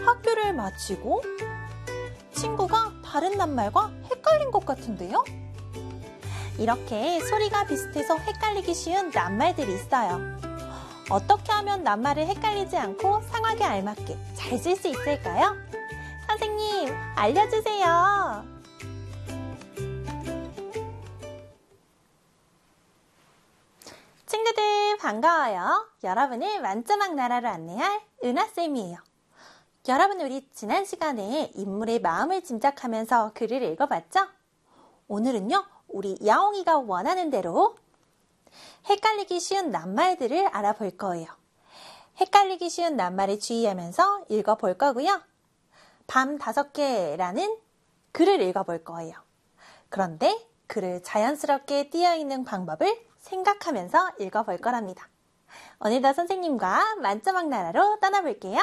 학교를 마치고 친구가 다른 낱말과 헷갈린 것 같은데요? 이렇게 소리가 비슷해서 헷갈리기 쉬운 낱말들이 있어요. 어떻게 하면 낱말을 헷갈리지 않고 상황에 알맞게 잘 쓸 수 있을까요? 선생님, 알려주세요. 친구들 반가워요. 여러분을 만점학 나라로 안내할 은하쌤이에요. 여러분, 우리 지난 시간에 인물의 마음을 짐작하면서 글을 읽어봤죠? 오늘은요, 우리 야옹이가 원하는 대로 헷갈리기 쉬운 낱말들을 알아볼 거예요. 헷갈리기 쉬운 낱말에 주의하면서 읽어볼 거고요. 밤 5개라는 글을 읽어볼 거예요. 그런데 글을 자연스럽게 띄어있는 방법을 생각하면서 읽어볼 거랍니다. 오늘도 선생님과 만점학 나라로 떠나볼게요.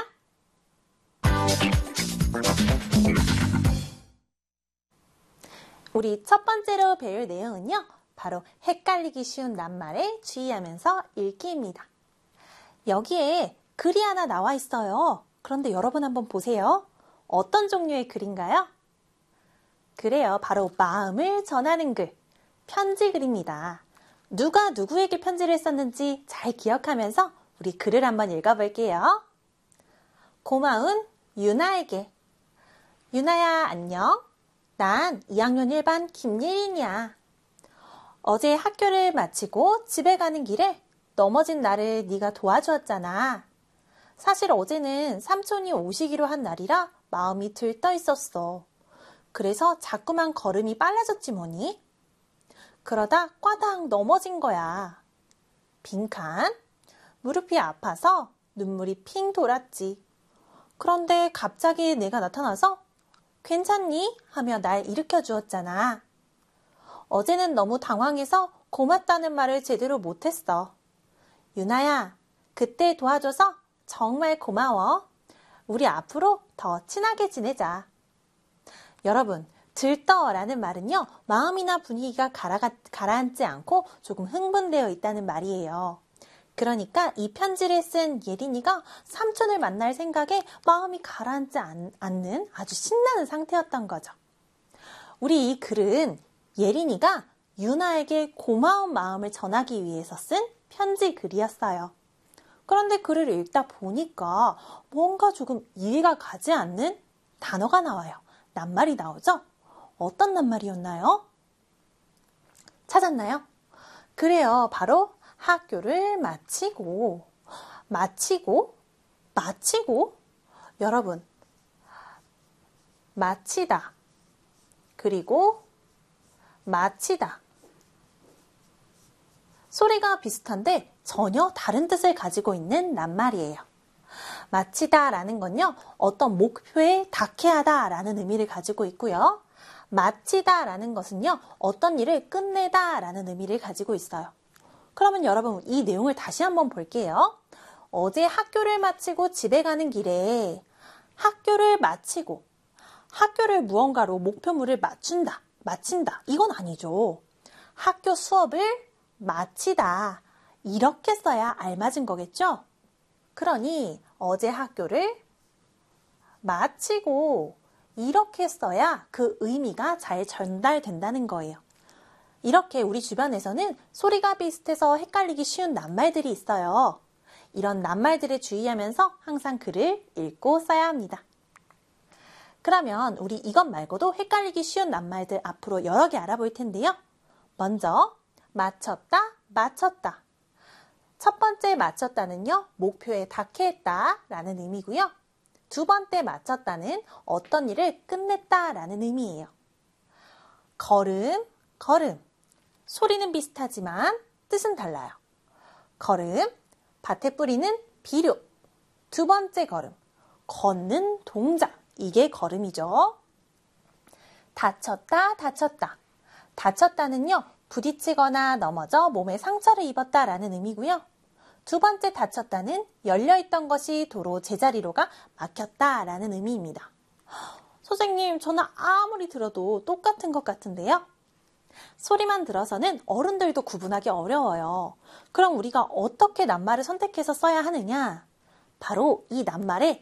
우리 첫 번째로 배울 내용은요, 바로 헷갈리기 쉬운 낱말에 주의하면서 읽기입니다. 여기에 글이 하나 나와 있어요. 그런데 여러분 한번 보세요. 어떤 종류의 글인가요? 그래요. 바로 마음을 전하는 글, 편지 글입니다. 누가 누구에게 편지를 썼는지 잘 기억하면서 우리 글을 한번 읽어볼게요. 고마운 유나에게. 유나야, 안녕. 난 2학년 1반 김예린이야. 어제 학교를 마치고 집에 가는 길에 넘어진 나를 네가 도와주었잖아. 사실 어제는 삼촌이 오시기로 한 날이라 마음이 들떠 있었어. 그래서 자꾸만 걸음이 빨라졌지 뭐니? 그러다 꽈당 넘어진 거야. 빈칸, 무릎이 아파서 눈물이 핑 돌았지. 그런데 갑자기 내가 나타나서 괜찮니? 하며 날 일으켜 주었잖아. 어제는 너무 당황해서 고맙다는 말을 제대로 못했어. 유나야, 그때 도와줘서 정말 고마워. 우리 앞으로 더 친하게 지내자. 여러분, 들떠라는 말은요, 마음이나 분위기가 가라앉지 않고 조금 흥분되어 있다는 말이에요. 그러니까 이 편지를 쓴 예린이가 삼촌을 만날 생각에 마음이 가라앉지 않는 아주 신나는 상태였던 거죠. 우리 이 글은 예린이가 유나에게 고마운 마음을 전하기 위해서 쓴 편지 글이었어요. 그런데 글을 읽다 보니까 뭔가 조금 이해가 가지 않는 단어가 나와요. 낱말이 나오죠? 어떤 낱말이었나요? 찾았나요? 그래요. 바로 학교를 마치고, 여러분, 마치다, 그리고 마치다. 소리가 비슷한데 전혀 다른 뜻을 가지고 있는 낱말이에요. 마치다라는 건요, 어떤 목표에 닿게하다 라는 의미를 가지고 있고요. 마치다라는 것은요, 어떤 일을 끝내다 라는 의미를 가지고 있어요. 그러면 여러분, 이 내용을 다시 한번 볼게요. 어제 학교를 마치고 집에 가는 길에 학교를 마치고, 학교를 무언가로 목표물을 마친다. 이건 아니죠. 학교 수업을 마치다. 이렇게 써야 알맞은 거겠죠? 그러니 어제 학교를 마치고 이렇게 써야 그 의미가 잘 전달된다는 거예요. 이렇게 우리 주변에서는 소리가 비슷해서 헷갈리기 쉬운 낱말들이 있어요. 이런 낱말들에 주의하면서 항상 글을 읽고 써야 합니다. 그러면 우리 이것 말고도 헷갈리기 쉬운 낱말들 앞으로 여러 개 알아볼 텐데요. 먼저 맞췄다, 맞췄다. 첫 번째 맞췄다는요, 목표에 닿게 했다 라는 의미고요. 두 번째 맞췄다는 어떤 일을 끝냈다 라는 의미예요. 걸음, 걸음. 소리는 비슷하지만 뜻은 달라요. 걸음, 밭에 뿌리는 비료. 두 번째 걸음, 걷는 동작. 이게 걸음이죠. 다쳤다, 다쳤다. 다쳤다는요, 부딪히거나 넘어져 몸에 상처를 입었다라는 의미고요. 두 번째 다쳤다는 열려있던 것이 도로 제자리로가 막혔다라는 의미입니다. 선생님, 저는 아무리 들어도 똑같은 것 같은데요. 소리만 들어서는 어른들도 구분하기 어려워요. 그럼 우리가 어떻게 낱말을 선택해서 써야 하느냐? 바로 이 낱말에